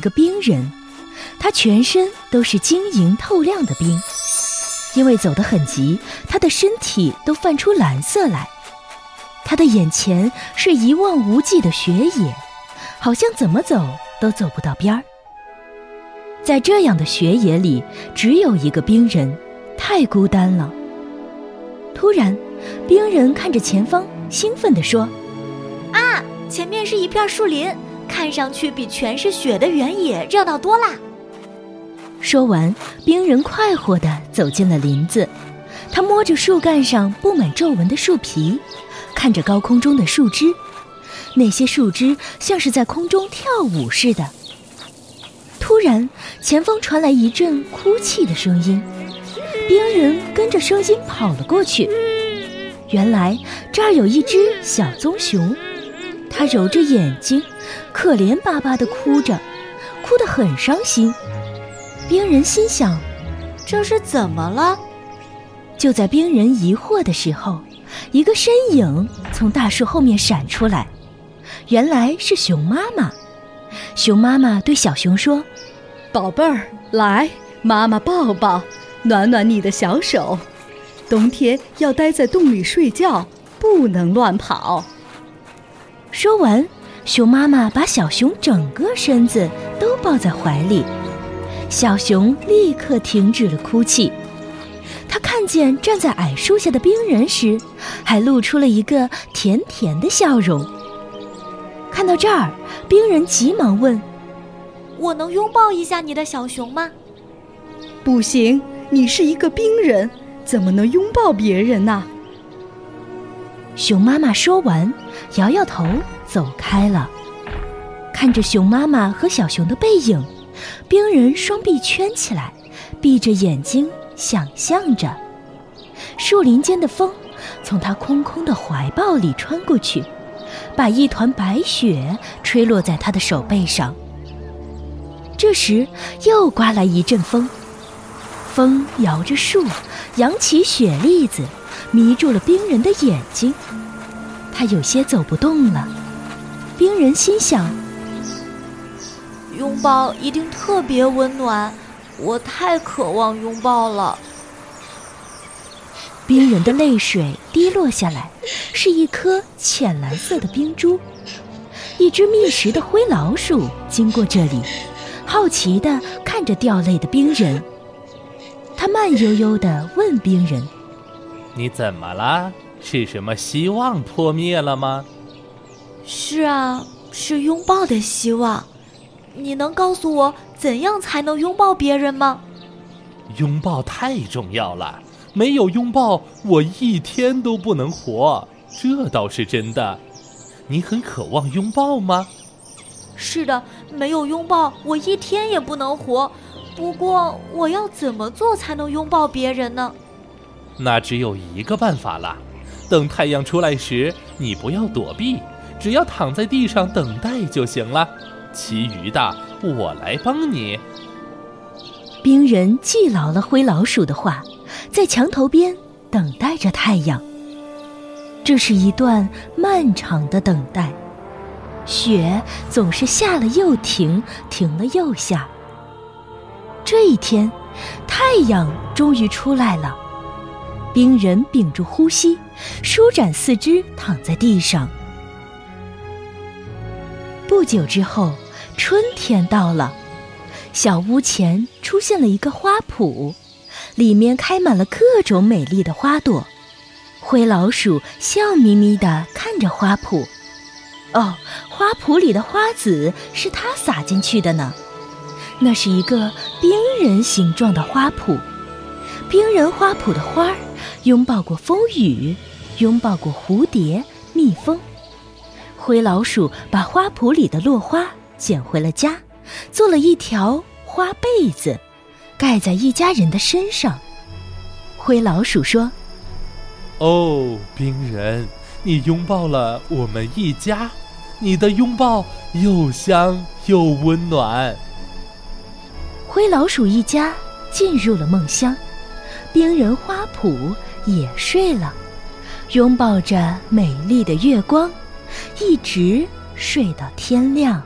个冰人，他全身都是晶莹透亮的冰，因为走得很急，他的身体都泛出蓝色来。他的眼前是一望无际的雪野，好像怎么走都走不到边儿。在这样的雪野里，只有一个冰人，太孤单了。突然，冰人看着前方，兴奋地说： 啊，前面是一片树林，看上去比全是雪的原野热闹多啦。 说完，冰人快活地走进了林子。他摸着树干上布满皱纹的树皮，看着高空中的树枝，那些树枝像是在空中跳舞似的。突然，前方传来一阵哭泣的声音，冰人跟着声音跑了过去。原来这儿有一只小棕熊，它揉着眼睛，可怜巴巴地哭着，哭得很伤心。冰人心想， 这是怎么了？ 就在冰人疑惑的时候，一个身影从大树后面闪出来，原来是熊妈妈。熊妈妈对小熊说： 宝贝儿，来，妈妈抱抱，暖暖你的小手。冬天要待在洞里睡觉，不能乱跑。 说完，熊妈妈把小熊整个身子都抱在怀里。小熊立刻停止了哭泣，他看见站在矮树下的冰人时，还露出了一个甜甜的笑容。看到这儿，冰人急忙问： 我能拥抱一下你的小熊吗？ 不行，你是一个冰人，怎么能拥抱别人呢？ 熊妈妈说完，摇摇头走开了。看着熊妈妈和小熊的背影，冰人双臂圈起来，闭着眼睛想象着。树林间的风从他空空的怀抱里穿过去，把一团白雪吹落在他的手背上。这时又刮来一阵风，风摇着树，扬起雪粒子，迷住了冰人的眼睛。他有些走不动了。冰人心想， 拥抱一定特别温暖，我太渴望拥抱了。 冰人的泪水滴落下来，是一颗浅蓝色的冰珠。一只觅食的灰老鼠经过这里，好奇地看着掉泪的冰人。他慢悠悠地问冰人： 你怎么了？是什么希望破灭了吗？ 是啊，是拥抱的希望。你能告诉我怎样才能拥抱别人吗？ 拥抱太重要了，没有拥抱我一天都不能活，这倒是真的。你很渴望拥抱吗？ 是的，没有拥抱我一天也不能活。不过我要怎么做才能拥抱别人呢？ 那只有一个办法了，等太阳出来时，你不要躲避，只要躺在地上等待就行了，其余的我来帮你。 冰人记牢了灰老鼠的话，在墙头边等待着太阳。这是一段漫长的等待，雪总是下了又停，停了又下。这一天，太阳终于出来了。冰人屏住呼吸，舒展四肢躺在地上。不久之后，春天到了，小屋前出现了一个花圃，里面开满了各种美丽的花朵。灰老鼠笑眯眯地看着花圃。哦，花圃里的花籽是他撒进去的呢。那是一个冰人形状的花圃。冰人花圃的花儿拥抱过风雨，拥抱过蝴蝶、蜜蜂。灰老鼠把花圃里的落花捡回了家，做了一条花被子，盖在一家人的身上。灰老鼠说： 哦，冰人，你拥抱了我们一家，你的拥抱又香又温暖。 灰老鼠一家进入了梦乡，冰人花圃也睡了，拥抱着美丽的月光，一直睡到天亮。